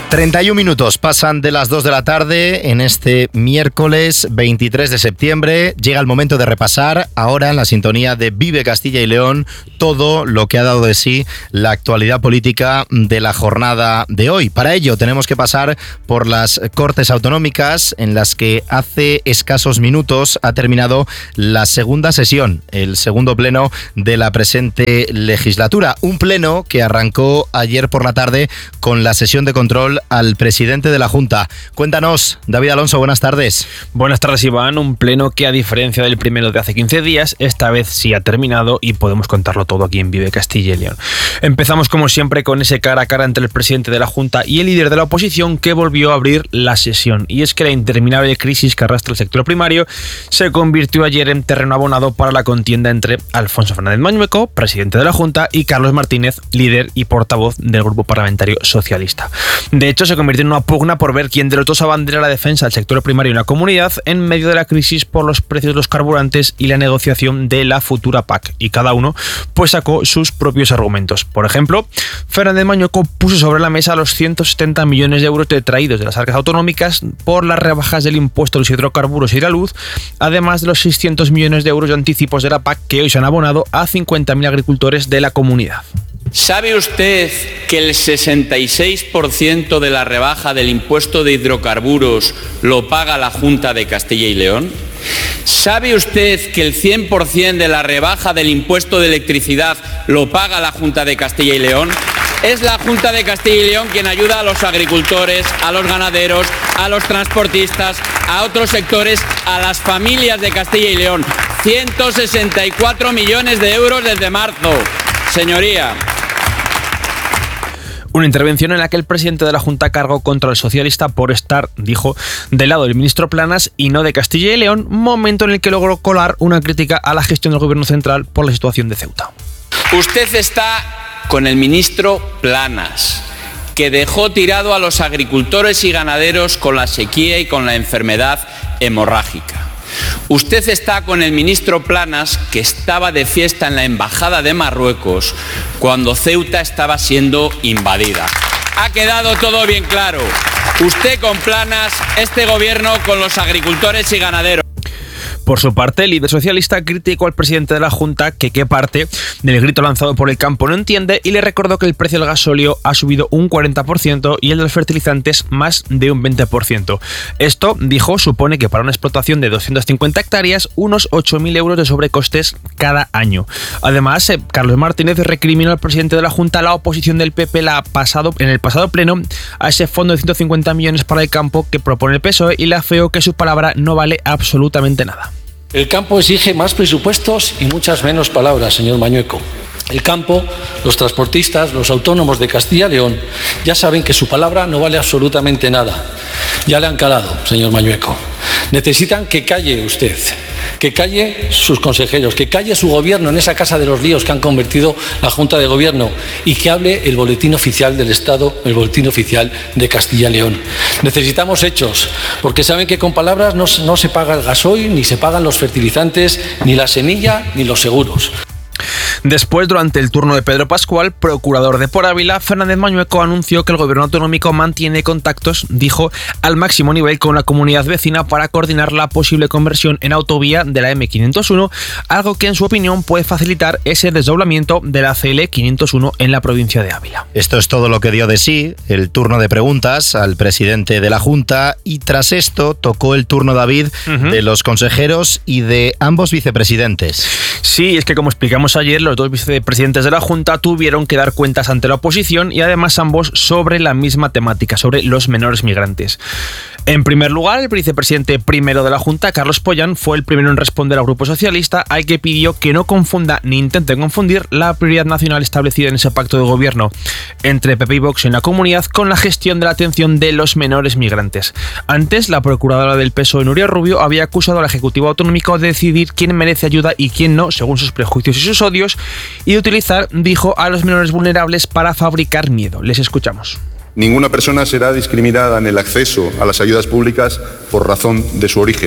31 minutos pasan de las 2 de la tarde en este miércoles 23 de septiembre. Llega el momento de repasar ahora en la sintonía de Vive Castilla y León todo lo que ha dado de sí la actualidad política de la jornada de hoy. Para ello tenemos que pasar por las Cortes Autonómicas, en las que hace escasos minutos ha terminado la segunda sesión, el segundo pleno de la presente legislatura. Un pleno que arrancó ayer por la tarde con la sesión de control al presidente de la Junta. Cuéntanos, David Alonso, buenas tardes. Buenas tardes, Iván. Un pleno que, a diferencia del primero de hace 15 días, esta vez sí ha terminado y podemos contarlo todo aquí en Vive Castilla y León. Empezamos, como siempre, con ese cara a cara entre el presidente de la Junta y el líder de la oposición, que volvió a abrir la sesión. Y es que la interminable crisis que arrastra el sector primario se convirtió ayer en terreno abonado para la contienda entre Alfonso Fernández Mañueco, presidente de la Junta, y Carlos Martínez, líder y portavoz del Grupo Parlamentario Socialista. De hecho, se convirtió en una pugna por ver quién de los dos abandera la defensa del sector primario en la comunidad en medio de la crisis por los precios de los carburantes y la negociación de la futura PAC. Y cada uno pues sacó sus propios argumentos. Por ejemplo, Fernández Mañueco puso sobre la mesa los 170 millones de euros detraídos de las arcas autonómicas por las rebajas del impuesto a los hidrocarburos y la luz, además de los 600 millones de euros de anticipos de la PAC que hoy se han abonado a 50.000 agricultores de la comunidad. ¿Sabe usted que el 66% de la rebaja del impuesto de hidrocarburos lo paga la Junta de Castilla y León? ¿Sabe usted que el 100% de la rebaja del impuesto de electricidad lo paga la Junta de Castilla y León? Es la Junta de Castilla y León quien ayuda a los agricultores, a los ganaderos, a los transportistas, a otros sectores, a las familias de Castilla y León. 164 millones de euros desde marzo. Señoría. Una intervención en la que el presidente de la Junta cargó contra el socialista por estar, dijo, del lado del ministro Planas y no de Castilla y León, momento en el que logró colar una crítica a la gestión del gobierno central por la situación de Ceuta. Usted está con el ministro Planas, que dejó tirado a los agricultores y ganaderos con la sequía y con la enfermedad hemorrágica. Usted está con el ministro Planas, que estaba de fiesta en la Embajada de Marruecos cuando Ceuta estaba siendo invadida. Ha quedado todo bien claro. Usted con Planas, este gobierno con los agricultores y ganaderos. Por su parte, el líder socialista criticó al presidente de la Junta que qué parte del grito lanzado por el campo no entiende y le recordó que el precio del gasóleo ha subido un 40% y el de los fertilizantes más de un 20%. Esto, dijo, supone que para una explotación de 250 hectáreas, unos 8.000 euros de sobrecostes cada año. Además, Carlos Martínez recriminó al presidente de la Junta la oposición del PP en el pasado pleno a ese fondo de 150 millones para el campo que propone el PSOE y le afeó que su palabra no vale absolutamente nada. El campo exige más presupuestos y muchas menos palabras, señor Mañueco. El campo, los transportistas, los autónomos de Castilla y León ya saben que su palabra no vale absolutamente nada. Ya le han calado, señor Mañueco. Necesitan que calle usted, que calle sus consejeros, que calle su gobierno en esa casa de los líos que han convertido la Junta de Gobierno y que hable el boletín oficial del Estado, el boletín oficial de Castilla y León. Necesitamos hechos, porque saben que con palabras no se paga el gasoil, ni se pagan los fertilizantes, ni la semilla, ni los seguros. Después, durante el turno de Pedro Pascual, procurador de Por Ávila, Fernández Mañueco anunció que el gobierno autonómico mantiene contactos, dijo, al máximo nivel con la comunidad vecina para coordinar la posible conversión en autovía de la M501, algo que en su opinión puede facilitar ese desdoblamiento de la CL 501 en la provincia de Ávila. Esto es todo lo que dio de sí el turno de preguntas al presidente de la Junta y tras esto tocó el turno, David, de los consejeros y de ambos vicepresidentes. Sí, es que como explicamos ayer, los dos vicepresidentes de la Junta tuvieron que dar cuentas ante la oposición y además ambos sobre la misma temática, sobre los menores migrantes. En primer lugar, el vicepresidente primero de la Junta, Carlos Pollán, fue el primero en responder al Grupo Socialista, al que pidió que no confunda ni intente confundir la prioridad nacional establecida en ese pacto de gobierno entre PP y Vox en la comunidad con la gestión de la atención de los menores migrantes. Antes, la procuradora del PSOE, Nuria Rubio, había acusado al Ejecutivo Autonómico de decidir quién merece ayuda y quién no, según sus prejuicios y sus odios, y de utilizar, dijo, a los menores vulnerables para fabricar miedo. Les escuchamos. Ninguna persona será discriminada en el acceso a las ayudas públicas por razón de su origen.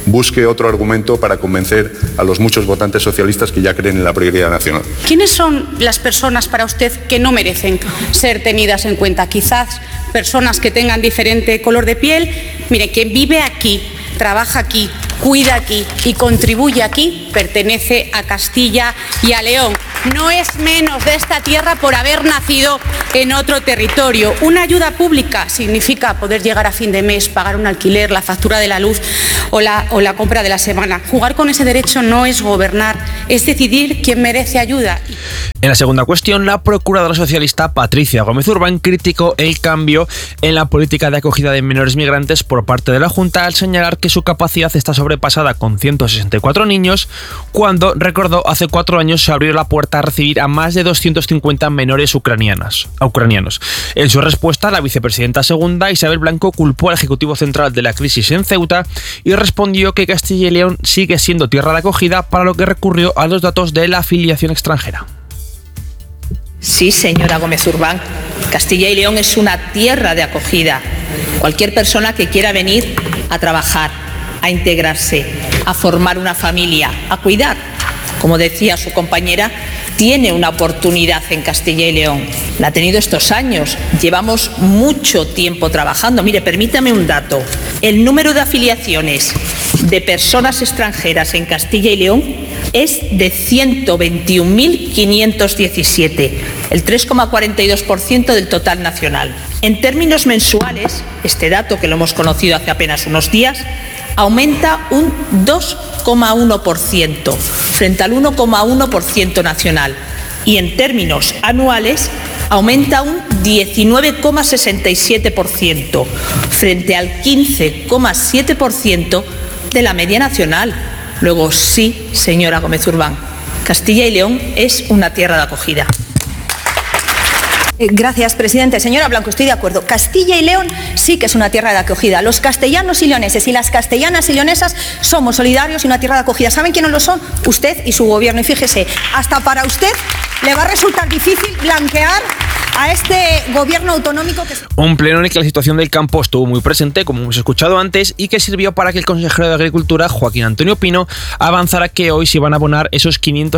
busque otro argumento para convencer a los muchos votantes socialistas que ya creen en la prioridad nacional. ¿Quiénes son las personas para usted que no merecen ser tenidas en cuenta? Quizás personas que tengan diferente color de piel. Mire, quien vive aquí, trabaja aquí, cuida aquí y contribuye aquí, pertenece a Castilla y a León. No es menos de esta tierra por haber nacido en otro territorio. Una ayuda pública significa poder llegar a fin de mes, pagar un alquiler, la factura de la luz o la compra de la semana. Jugar con ese derecho no es gobernar, es decidir quién merece ayuda. En la segunda cuestión, la procuradora socialista Patricia Gómez Urbán criticó el cambio en la política de acogida de menores migrantes por parte de la Junta al señalar que su capacidad está sobrepasada con 164 niños, cuando, recordó, hace 4 años se abrió la puerta a recibir a más de 250 menores ucranianos. En su respuesta, la vicepresidenta segunda, Isabel Blanco, culpó al Ejecutivo Central de la crisis en Ceuta y respondió que Castilla y León sigue siendo tierra de acogida, para lo que recurrió a los datos de la afiliación extranjera. Sí, señora Gómez Urbán, Castilla y León es una tierra de acogida. Cualquier persona que quiera venir a trabajar, a integrarse, a formar una familia, a cuidar, como decía su compañera, tiene una oportunidad en Castilla y León. La ha tenido estos años. Llevamos mucho tiempo trabajando. Mire, permítame un dato. El número de afiliaciones de personas extranjeras en Castilla y León es de 121.517, el 3,42% del total nacional. En términos mensuales, este dato, que lo hemos conocido hace apenas unos días, aumenta un 2,1% frente al 1,1% nacional, y en términos anuales aumenta un 19,67% frente al 15,7% de la media nacional. Luego, sí, señora Gómez Urbán, Castilla y León es una tierra de acogida. Gracias, presidente. Señora Blanco, estoy de acuerdo. Castilla y León sí que es una tierra de acogida. Los castellanos y leoneses y las castellanas y leonesas somos solidarios y una tierra de acogida. ¿Saben quiénes lo son? Usted y su gobierno. Y fíjese, hasta para usted le va a resultar difícil blanquear a este gobierno autonómico que... Un pleno en el que la situación del campo estuvo muy presente, como hemos escuchado antes, y que sirvió para que el consejero de Agricultura, Joaquín Antonio Pino, avanzara que hoy se van a abonar esos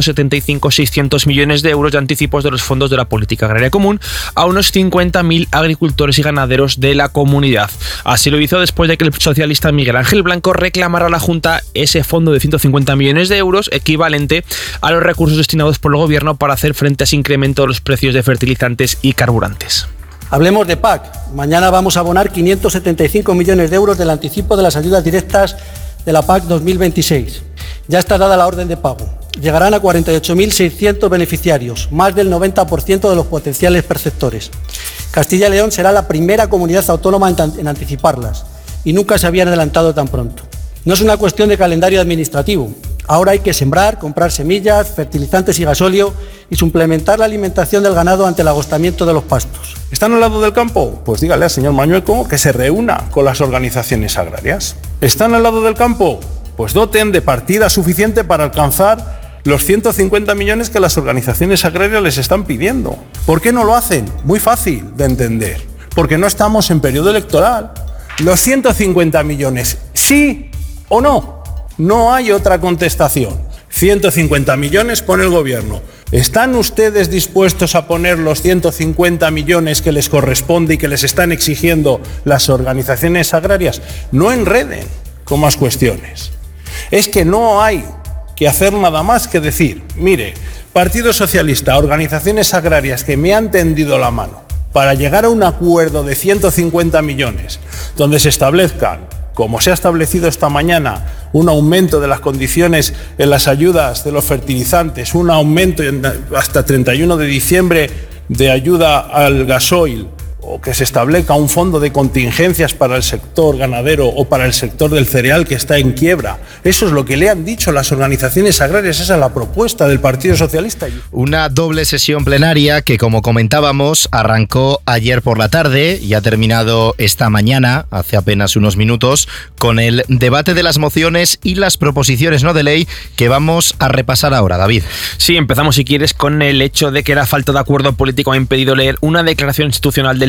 575-600 millones de euros de anticipos de los fondos de la Política Agraria Común a unos 50.000 agricultores y ganaderos de la comunidad. Así lo hizo después de que el socialista Miguel Ángel Blanco reclamara a la Junta ese fondo de 150 millones de euros, equivalente a los recursos destinados por el gobierno para hacer frente a ese incremento de los precios de fertilizantes y carburantes. Hablemos de PAC. Mañana vamos a abonar 575 millones de euros del anticipo de las ayudas directas de la PAC 2026. Ya está dada la orden de pago. Llegarán a 48.600 beneficiarios, más del 90% de los potenciales perceptores. Castilla y León será la primera comunidad autónoma en anticiparlas, y nunca se habían adelantado tan pronto. No es una cuestión de calendario administrativo. Ahora hay que sembrar, comprar semillas, fertilizantes y gasóleo y suplementar la alimentación del ganado ante el agostamiento de los pastos. ¿Están al lado del campo? Pues dígale al señor Mañueco que se reúna con las organizaciones agrarias. ¿Están al lado del campo? Pues doten de partida suficiente para alcanzar los 150 millones que las organizaciones agrarias les están pidiendo. ¿Por qué no lo hacen? Muy fácil de entender. Porque no estamos en periodo electoral. Los 150 millones, ¿sí o no? No hay otra contestación. 150 millones pone el gobierno. ¿Están ustedes dispuestos a poner los 150 millones que les corresponde y que les están exigiendo las organizaciones agrarias? No enreden con más cuestiones. Es que no hay que hacer nada más que decir, mire, Partido Socialista, organizaciones agrarias que me han tendido la mano para llegar a un acuerdo de 150 millones, donde se establezcan, como se ha establecido esta mañana, un aumento de las condiciones en las ayudas de los fertilizantes, un aumento hasta 31 de diciembre de ayuda al gasoil, o que se establezca un fondo de contingencias para el sector ganadero o para el sector del cereal que está en quiebra. Eso es lo que le han dicho las organizaciones agrarias, esa es la propuesta del Partido Socialista. Una doble sesión plenaria que, como comentábamos, arrancó ayer por la tarde y ha terminado esta mañana, hace apenas unos minutos, con el debate de las mociones y las proposiciones no de ley que vamos a repasar ahora, David. Sí, empezamos, si quieres, con el hecho de que la falta de acuerdo político ha impedido leer una declaración institucional del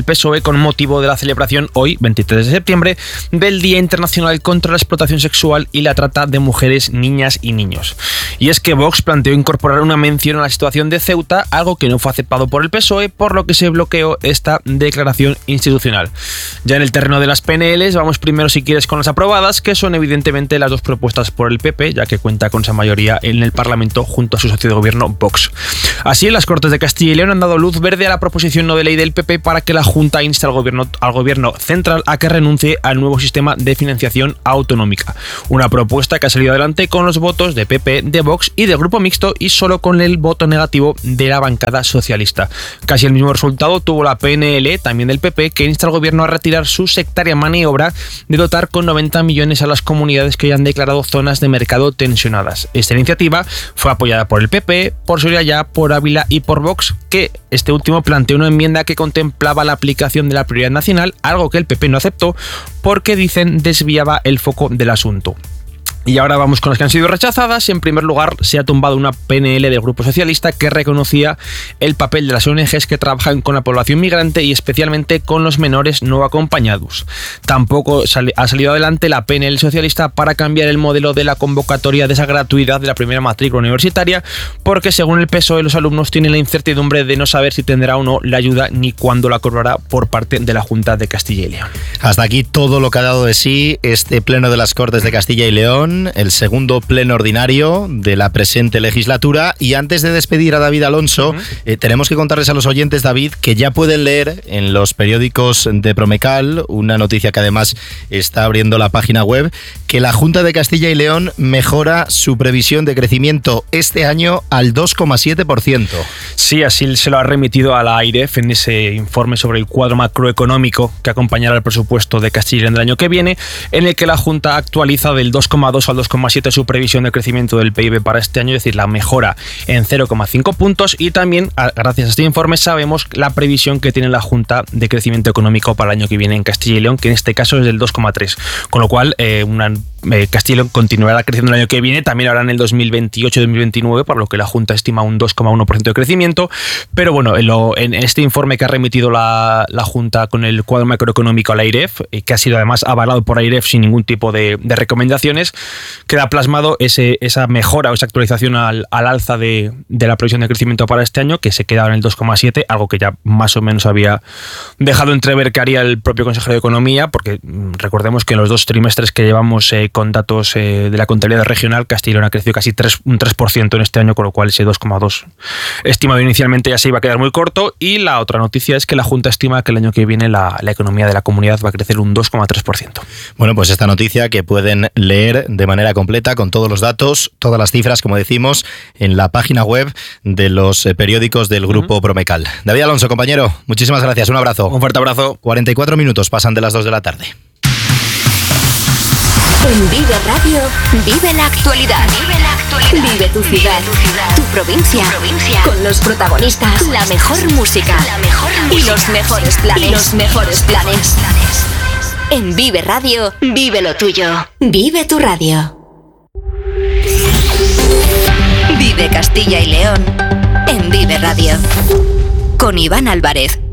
PSOE con motivo de la celebración hoy, 23 de septiembre, del Día Internacional contra la Explotación Sexual y la Trata de Mujeres, Niñas y Niños. Y es que Vox planteó incorporar una mención a la situación de Ceuta, algo que no fue aceptado por el PSOE, por lo que se bloqueó esta declaración institucional. Ya en el terreno de las PNLs, vamos primero, si quieres, con las aprobadas, que son evidentemente las dos propuestas por el PP, ya que cuenta con esa mayoría en el Parlamento junto a su socio de gobierno, Vox. Así, las Cortes de Castilla y León han dado luz verde a la proposición no de ley del PP para que la Junta inste al gobierno central a que renuncie al nuevo sistema de financiación autonómica. Una propuesta que ha salido adelante con los votos de PP, de Vox y del Grupo Mixto, y solo con el voto negativo de la bancada socialista. Casi el mismo resultado tuvo la PNL, también del PP, que insta al gobierno a retirar su sectaria maniobra de dotar con 90 millones a las comunidades que hayan declarado zonas de mercado tensionadas. Esta iniciativa fue apoyada por el PP, por Soria Ya, por Ávila y por Vox, que este último planteó una enmienda que contemplaba la aplicación de la prioridad nacional, algo que el PP no aceptó porque, dicen, desviaba el foco del asunto. Y ahora vamos con las que han sido rechazadas. En primer lugar, se ha tumbado una PNL del Grupo Socialista que reconocía el papel de las ONGs que trabajan con la población migrante y especialmente con los menores no acompañados. Tampoco ha salido adelante la PNL socialista para cambiar el modelo de la convocatoria de esa gratuidad de la primera matrícula universitaria, porque según el PSOE los alumnos tienen la incertidumbre de no saber si tendrá o no la ayuda ni cuándo la cobrará por parte de la Junta de Castilla y León. Hasta aquí todo lo que ha dado de sí este pleno de las Cortes de Castilla y León, el segundo pleno ordinario de la presente legislatura. Y antes de despedir a David Alonso, tenemos que contarles a los oyentes, David, que ya pueden leer en los periódicos de Promecal una noticia que además está abriendo la página web, que la Junta de Castilla y León mejora su previsión de crecimiento este año al 2,7%. Sí, así se lo ha remitido a la AIREF en ese informe sobre el cuadro macroeconómico que acompañará el presupuesto de Castilla y León del año que viene, en el que la Junta actualiza del 2,2 al 2,7 su previsión de crecimiento del PIB para este año, es decir, la mejora en 0,5 puntos, y también, gracias a este informe, sabemos la previsión que tiene la Junta de crecimiento económico para el año que viene en Castilla y León, que en este caso es del 2,3, con lo cual Castilla y León continuará creciendo el año que viene, también ahora en el 2028-2029, para lo que la Junta estima un 2,1% de crecimiento. Pero bueno, en este informe que ha remitido la Junta con el cuadro macroeconómico a la AIREF, que ha sido además avalado por AIREF sin ningún tipo de recomendaciones, queda plasmado esa mejora o esa actualización al alza de la previsión de crecimiento para este año, que se queda en el 2,7, algo que ya más o menos había dejado entrever que haría el propio consejero de Economía, porque recordemos que en los 2 trimestres que llevamos con datos de la contabilidad regional, Castilla y León ha crecido casi un 3% en este año, con lo cual ese 2,2 estimado inicialmente ya se iba a quedar muy corto. Y la otra noticia es que la Junta estima que el año que viene la economía de la comunidad va a crecer un 2,3%. Bueno, pues esta noticia que pueden leer de manera completa con todos los datos, todas las cifras, como decimos, en la página web de los periódicos del Grupo Promecal. David Alonso, compañero, muchísimas gracias, un abrazo. Un fuerte abrazo. 44 minutos pasan de las 2 de la tarde. En Vive Radio, vive la actualidad. Vive tu ciudad, tu provincia, con los protagonistas, la mejor música y los mejores planes. En Vive Radio, vive lo tuyo. Vive tu radio. Vive Castilla y León en Vive Radio. Con Iván Álvarez.